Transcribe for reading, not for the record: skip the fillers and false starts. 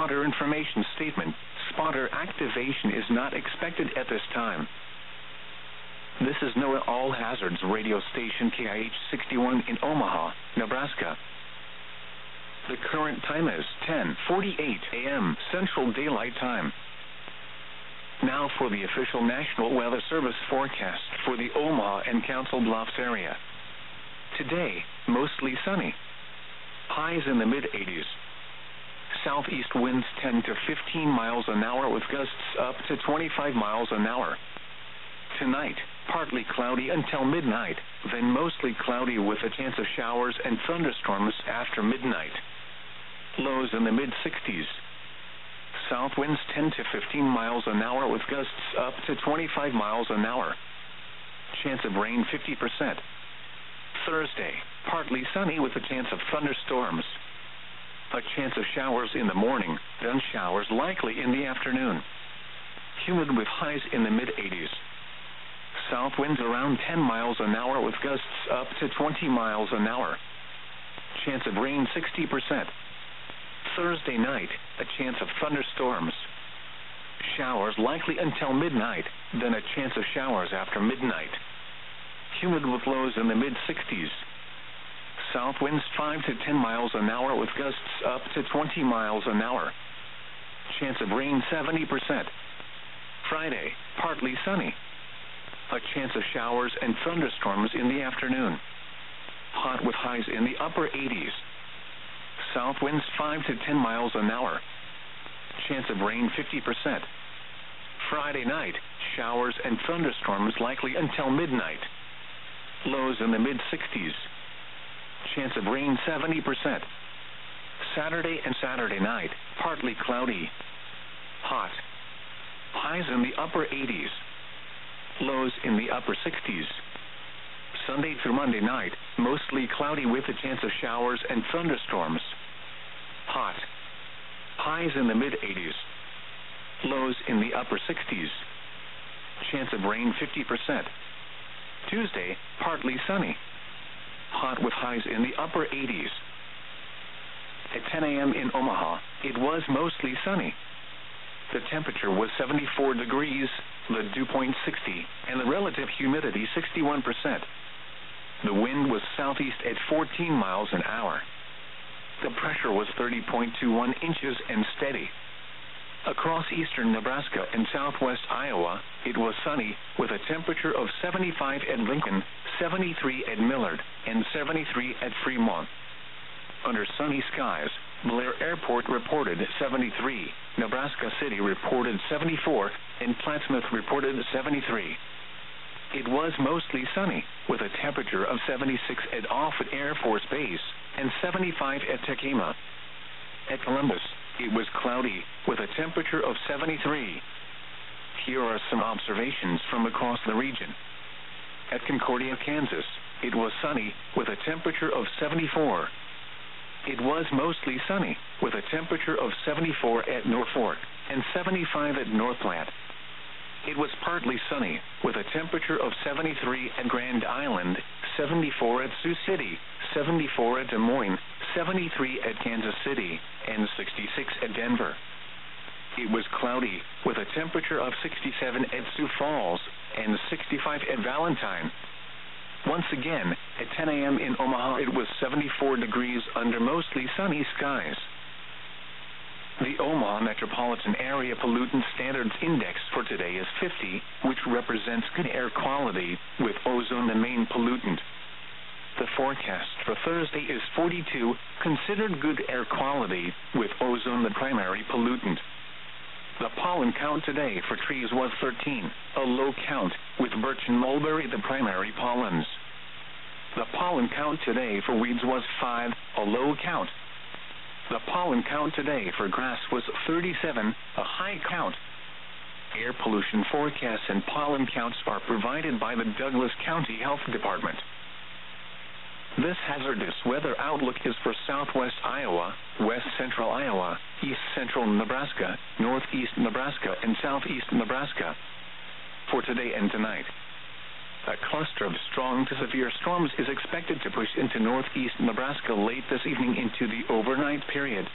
spotter information statement. Spotter activation is not expected at this time. This is NOAA All Hazards radio station KIH-61 in Omaha, Nebraska. The current time is 10:48 a.m. Central Daylight Time. Now for the official National Weather Service forecast for the Omaha and Council Bluffs area. Today, mostly sunny. Highs in the mid-80s. Southeast winds 10 to 15 miles an hour with gusts up to 25 miles an hour. Tonight, partly cloudy until midnight, then mostly cloudy with a chance of showers and thunderstorms after midnight. Lows in the mid-60s. South winds 10 to 15 miles an hour with gusts up to 25 miles an hour. Chance of rain 50%. Thursday, partly sunny with a chance of thunderstorms. A chance of showers in the morning, then showers likely in the afternoon. Humid with highs in the mid-80s. South winds around 10 miles an hour with gusts up to 20 miles an hour. Chance of rain 60%. Thursday night, a chance of thunderstorms. Showers likely until midnight, then a chance of showers after midnight. Humid with lows in the mid-60s. South winds 5 to 10 miles an hour with gusts up to 20 miles an hour. Chance of rain 70%. Friday, partly sunny. A chance of showers and thunderstorms in the afternoon. Hot with highs in the upper 80s. South winds 5 to 10 miles an hour. Chance of rain 50%. Friday night, showers and thunderstorms likely until midnight. Lows in the mid-60s. Chance of rain 70%. Saturday and Saturday night, partly cloudy. Hot. Highs in the upper 80s. Lows in the upper 60s. Sunday through Monday night, mostly cloudy with a chance of showers and thunderstorms. Hot. Highs in the mid-80s. Lows in the upper 60s. Chance of rain 50%. Tuesday, partly sunny. Hot with highs in the upper 80s. At 10 a.m. in Omaha, it was mostly sunny. The temperature was 74 degrees, the dew point 60, and the relative humidity 61%. The wind was southeast at 14 miles an hour. The pressure was 30.21 inches and steady. Across eastern Nebraska and southwest Iowa, it was sunny with a temperature of 75 at Lincoln, 73 at Millard, and 73 at Fremont. Under sunny skies, Blair Airport reported 73, Nebraska City reported 74, and Plattsmouth reported 73. It was mostly sunny, with a temperature of 76 at Offutt Air Force Base and 75 at Tekema. At Columbus, it was cloudy, with a temperature of 73. Here are some observations from across the region. At Concordia, Kansas, it was sunny, with a temperature of 74. It was mostly sunny, with a temperature of 74 at Norfolk and 75 at North Platte. It was partly sunny, with a temperature of 73 at Grand Island, 74 at Sioux City, 74 at Des Moines, 73 at Kansas City, and 66 at Denver. It was cloudy, with a temperature of 67 at Sioux Falls and 65 at Valentine. Once again, at 10 a.m. in Omaha, it was 74 degrees under mostly sunny skies. The Omaha Metropolitan Area Pollutant Standards Index for today is 50, which represents good air quality, with ozone the main pollutant. The forecast for Thursday is 42, considered good air quality, with ozone the primary pollutant. The pollen count today for trees was 13, a low count, with birch and mulberry the primary pollens. The pollen count today for weeds was 5, a low count. The pollen count today for grass was 37, a high count. Air pollution forecasts and pollen counts are provided by the Douglas County Health Department. This hazardous weather outlook is for southwest Iowa, west central Iowa, east central Nebraska, northeast Nebraska, and southeast Nebraska. For today and tonight, a cluster of strong to severe storms is expected to push into northeast Nebraska late this evening into the overnight period.